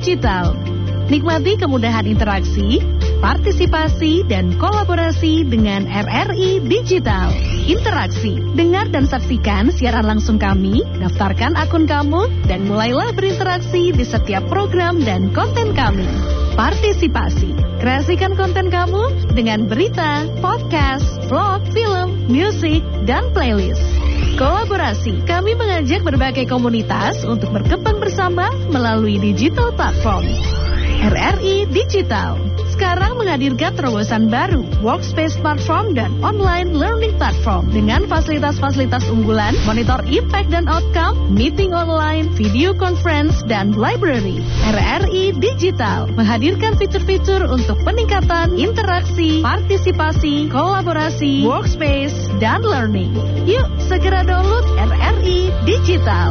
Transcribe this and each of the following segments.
Digital. Nikmati kemudahan interaksi, partisipasi, dan kolaborasi dengan RRI Digital. Interaksi, dengar dan saksikan siaran langsung kami, daftarkan akun kamu, dan mulailah berinteraksi di setiap program dan konten kami. Partisipasi, kreasikan konten kamu dengan berita, podcast, vlog, film, musik, dan playlist. Kolaborasi, kami mengajak berbagai komunitas untuk berkembang bersama melalui digital platform. RRI Digital sekarang menghadirkan terobosan baru, workspace platform dan online learning platform dengan fasilitas-fasilitas unggulan, monitor impact dan outcome, meeting online, video conference, dan library. RRI Digital menghadirkan fitur-fitur untuk peningkatan interaksi, partisipasi, kolaborasi, workspace, dan learning. Yuk segera download RRI Digital.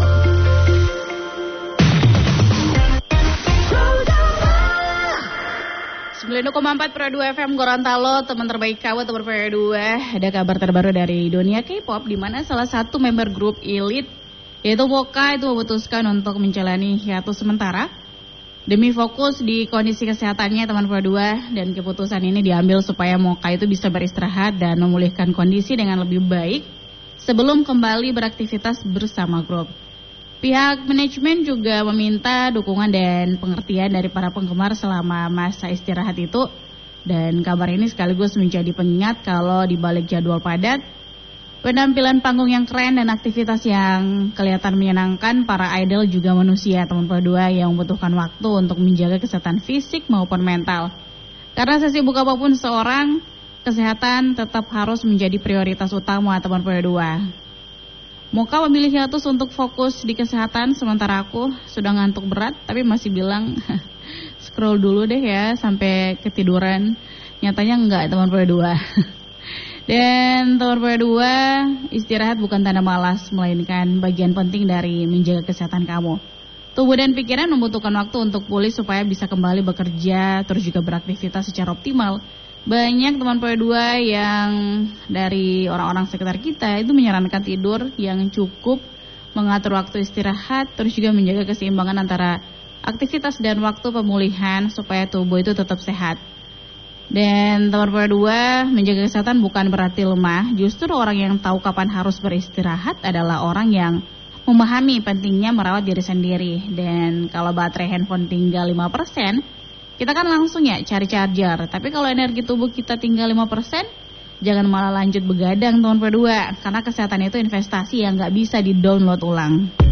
92,4 Pro 2 FM Gorontalo, teman terbaik kawan, teman Pro 2. Ada kabar terbaru dari dunia K-pop, di mana salah satu member grup Elite, yaitu Mocha, itu memutuskan untuk menjalani hiatus sementara demi fokus di kondisi kesehatannya, teman Pro 2. Dan keputusan ini diambil supaya Mocha itu bisa beristirahat dan memulihkan kondisi dengan lebih baik sebelum kembali beraktivitas bersama grup. Pihak manajemen juga meminta dukungan dan pengertian dari para penggemar selama masa istirahat itu. Dan kabar ini sekaligus menjadi pengingat kalau di balik jadwal padat, penampilan panggung yang keren dan aktivitas yang kelihatan menyenangkan, para idol juga manusia, teman Pro 2, yang membutuhkan waktu untuk menjaga kesehatan fisik maupun mental. Karena sesibuk apapun seorang, kesehatan tetap harus menjadi prioritas utama, teman Pro 2. Mocha memilih hiatus untuk fokus di kesehatan, sementara aku sudah ngantuk berat tapi masih bilang scroll dulu deh ya sampai ketiduran. Nyatanya enggak, teman Pro 2. Dan teman Pro 2, istirahat bukan tanda malas, melainkan bagian penting dari menjaga kesehatan kamu. Tubuh dan pikiran membutuhkan waktu untuk pulih supaya bisa kembali bekerja, terus juga beraktivitas secara optimal. Banyak teman Pro 2 yang dari orang-orang sekitar kita itu menyarankan tidur yang cukup, mengatur waktu istirahat, terus juga menjaga keseimbangan antara aktivitas dan waktu pemulihan supaya tubuh itu tetap sehat. Dan teman Pro 2, menjaga kesehatan bukan berarti lemah, justru orang yang tahu kapan harus beristirahat adalah orang yang memahami pentingnya merawat diri sendiri. Dan kalau baterai handphone tinggal 5%, kita kan langsung ya cari charger. Tapi kalau energi tubuh kita tinggal 5%, jangan malah lanjut begadang, teman Pro 2. Karena kesehatan itu investasi yang gak bisa di-download ulang.